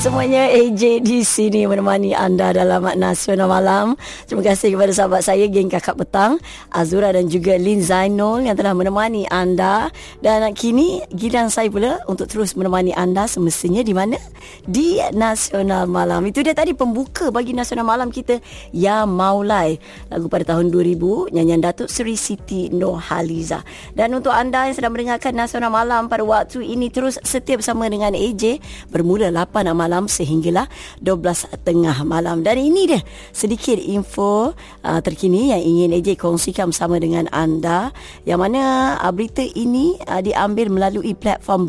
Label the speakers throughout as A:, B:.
A: Semuanya, AJ di sini menemani anda dalam Nasional Malam. Terima kasih kepada sahabat saya, geng Kakak Petang, Azura dan juga Lin Zainul yang telah menemani anda. Dan kini giliran saya pula untuk terus menemani anda semestinya di mana? Di Nasional Malam. Itu dia tadi pembuka bagi Nasional Malam kita, Ya Maulai. Lagu pada tahun 2000, nyanyian Datuk Seri Siti Nurhaliza. Dan untuk anda yang sedang mendengarkan Nasional Malam pada waktu ini, terus setia bersama dengan AJ bermula 8 malam sehinggalah 12.30 malam. Dan ini dia sedikit info terkini yang ingin AJ kongsikan bersama dengan anda, yang mana berita ini diambil melalui platform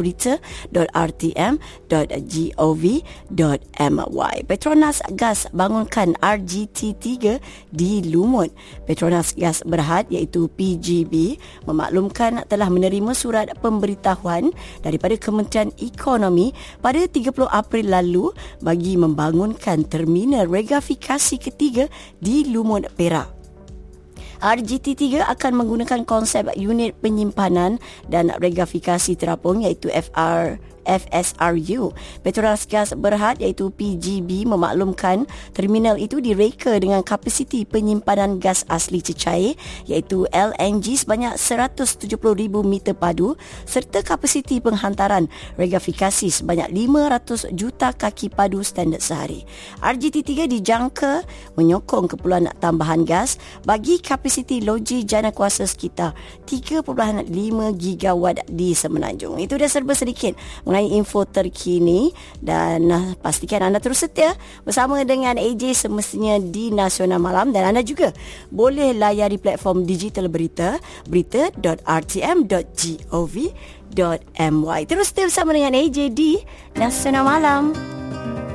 A: berita.rtm.gov.my. Petronas Gas bangunkan RGT3 di Lumut. Petronas Gas Berhad iaitu PGB memaklumkan telah menerima surat pemberitahuan daripada Kementerian Ekonomi pada 30 April lalu bagi membangunkan terminal regasifikasi ketiga di Lumut, Perak. RGT3 akan menggunakan konsep unit penyimpanan dan regasifikasi terapung iaitu FSRU. Petronas Gas Berhad iaitu PGB memaklumkan terminal itu direka dengan kapasiti penyimpanan gas asli cecair iaitu LNG sebanyak 170,000 meter padu serta kapasiti penghantaran regasifikasi sebanyak 500 juta kaki padu standard sehari. RGT3 dijangka menyokong keperluan tambahan gas bagi kapasiti loji jana kuasa sekitar 3.5 gigawatt di Semenanjung. Itu dah serba sedikit mengenai info terkini, dan pastikan anda terus setia bersama dengan AJ semestinya di Nasional Malam. Dan anda juga boleh layari platform digital berita, berita.rtm.gov.my. Terus setia bersama dengan AJ di Nasional Malam.